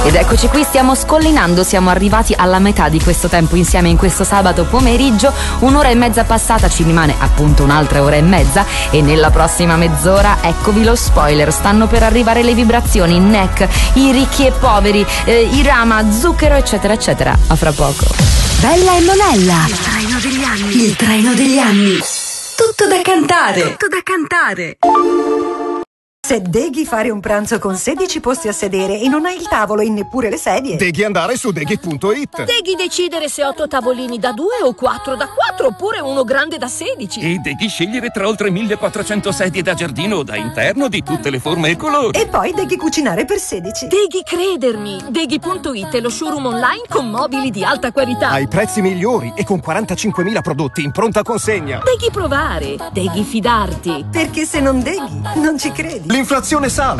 Ed eccoci qui, stiamo scollinando, siamo arrivati alla metà di questo tempo insieme in questo sabato pomeriggio. Un'ora e mezza passata, ci rimane appunto un'altra ora e mezza e nella prossima mezz'ora eccovi lo spoiler, stanno per arrivare le vibrazioni, NEC, i ricchi e poveri, i Rama, zucchero eccetera eccetera. A fra poco. Bella e Monella, il treno degli anni, il treno degli anni, tutto da cantare, tutto da cantare. Se deghi fare un pranzo con 16 posti a sedere e non hai il tavolo e neppure le sedie, Deghi andare su deghi.it. Deghi decidere se 8 tavolini da 2 o 4 da 4 oppure uno grande da 16. E deghi scegliere tra oltre 1400 sedie da giardino o da interno di tutte le forme e colori. e poi deghi cucinare per 16. Deghi credermi. Deghi.it è lo showroom online con mobili di alta qualità. Ai prezzi migliori e con 45.000 prodotti in pronta consegna. Deghi provare. Deghi fidarti. Perché se non deghi, non ci credi. L'inflazione sale.